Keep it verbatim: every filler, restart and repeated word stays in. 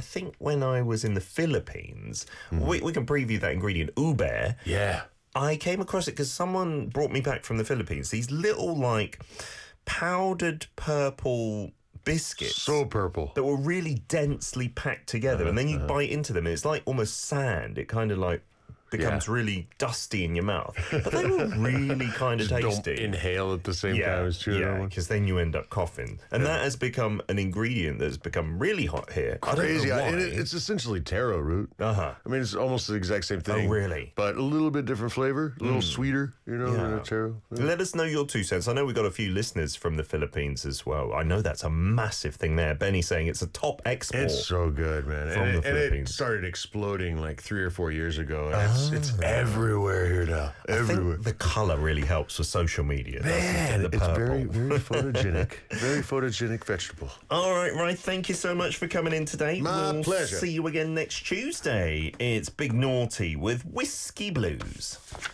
think when I was in the Philippines, Mm-hmm. we, we can preview that ingredient, ube. Yeah. I came across it because someone brought me back from the Philippines. These little, like, powdered purple biscuits. So purple. That were really densely packed together. Uh-huh, and then you uh-huh. bite into them, and it's like almost sand. It kind of, like, becomes Yeah. really dusty in your mouth. But they were really kind of Just tasty. don't inhale at the same yeah, time as chewing on yeah, one. because then you end up coughing. And that has become an ingredient that's become really hot here. Crazy. I don't know I- why. and it, it's essentially taro root. Uh-huh. I mean, it's almost the exact same thing. Oh, really? But a little bit different flavor, a little sweeter, you know, than Yeah. a taro. Yeah. Let us know your two cents. I know we've got a few listeners from the Philippines as well. I know that's a massive thing there. Benny saying it's a top export. It's so good, man. From and, the it, and it Philippines. started exploding like three or four years ago. And it's, it's everywhere here now. I Everywhere. think the colour really helps with social media. doesn't it? Man, The it's purple. very, very photogenic. Very photogenic vegetable. All right, right. Thank you so much for coming in today. My we'll pleasure. See you again next Tuesday. It's Big Naughty with Whiskey Blues.